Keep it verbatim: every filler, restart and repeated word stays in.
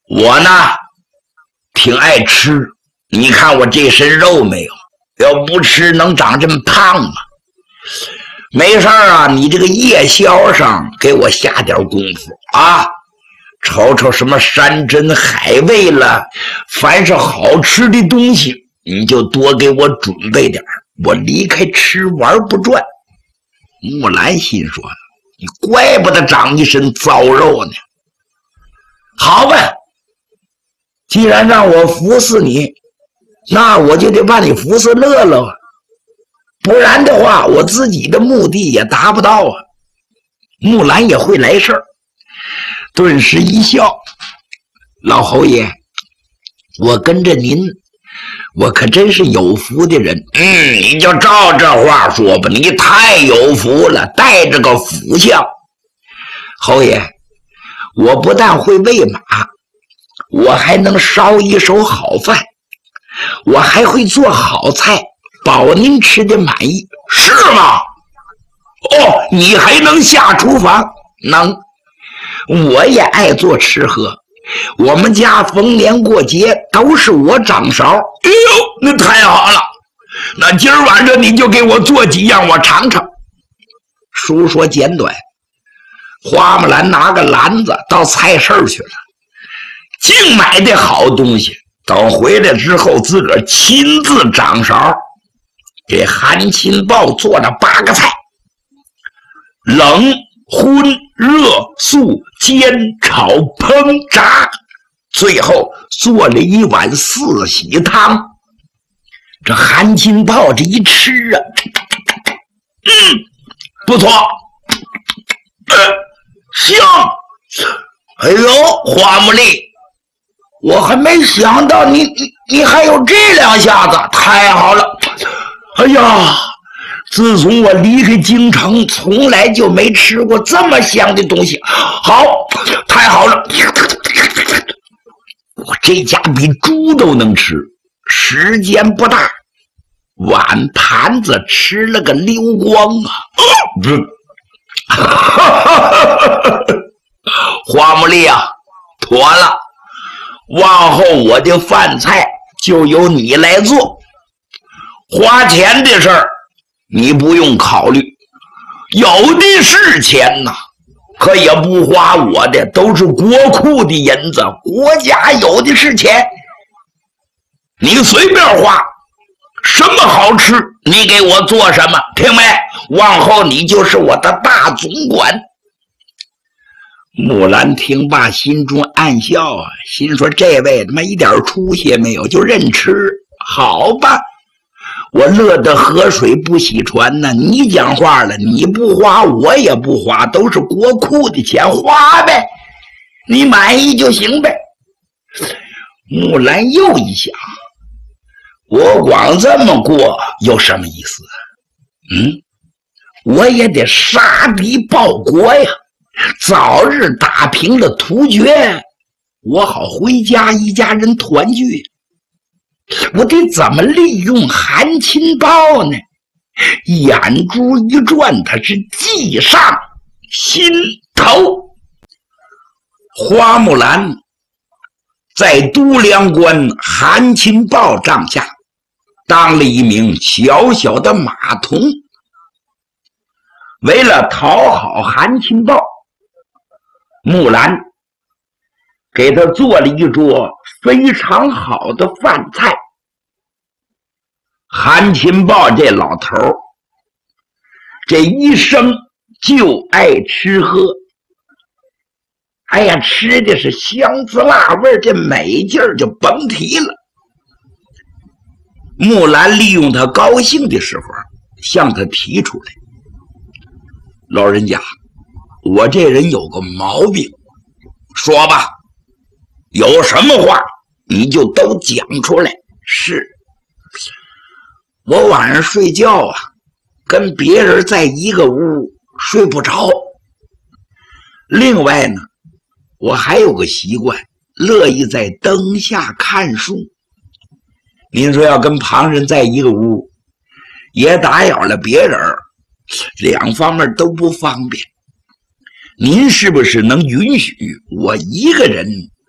我呢挺爱吃，你看我这身肉没有？要不吃能长这么胖吗？没事啊，你这个夜宵上给我下点功夫啊，瞅瞅什么山珍海味了，凡是好吃的东西你就多给我准备点，我离开吃玩不转。木兰心说，你怪不得长一身糟肉呢。好吧，既然让我服侍你，那我就得把你服侍乐了，不然的话我自己的目的也达不到啊。木兰也会来事儿，顿时一笑，老侯爷，我跟着您，我可真是有福的人。嗯，你就照这话说吧，你太有福了，带着个福相。侯爷，我不但会喂马，我还能烧一手好饭，我还会做好菜，保您吃的满意。是吗？哦，你还能下厨房？能。我也爱做吃喝，我们家逢年过节都是我掌勺。哎呦，那太好了，那今儿晚上你就给我做几样我尝尝。书说简短，花木兰拿个篮子到菜市去了，净买的好东西，等回来之后自个儿亲自掌勺，给韩钦豹做了八个菜，冷荤热素煎炒烹炸，最后做了一碗四喜汤。这韩钦豹这一吃啊，嗯，不错，呃，香。哎呦，花木丽，我还没想到你你你还有这两下子，太好了。哎呀，自从我离开京城，从来就没吃过这么香的东西。好，太好了，我这家比猪都能吃。时间不大，碗盘子吃了个溜光啊！花木丽啊，妥了，往后我的饭菜就由你来做，花钱的事儿你不用考虑，有的是钱呐，可也不花我的，都是国库的银子，国家有的是钱，你随便花，什么好吃你给我做什么，听没？往后你就是我的大总管。木兰听罢心中暗笑啊，心说这位他妈一点出息也没有，就认吃。好吧，我乐得河水不洗船呢。你讲话了，你不花我也不花，都是国库的钱，花呗，你满意就行呗。木兰又一想，我光这么过有什么意思？嗯，我也得杀敌报国呀，早日打平了突厥，我好回家一家人团聚。我得怎么利用韩钦豹呢？眼珠一转，他是计上心头。花木兰在都梁关韩钦豹帐下当了一名小小的马童，为了讨好韩钦豹，木兰给他做了一桌非常好的饭菜。韩钦豹这老头儿，这一生就爱吃喝，哎呀，吃的是香滋辣味，这美劲儿就甭提了。木兰利用他高兴的时候，向他提出来：老人家，我这人有个毛病，说吧，有什么话你就都讲出来。是，我晚上睡觉啊，跟别人在一个屋睡不着。另外呢，我还有个习惯，乐意在灯下看书。您说要跟旁人在一个屋，也打扰了别人，两方面都不方便。您是不是能允许我一个人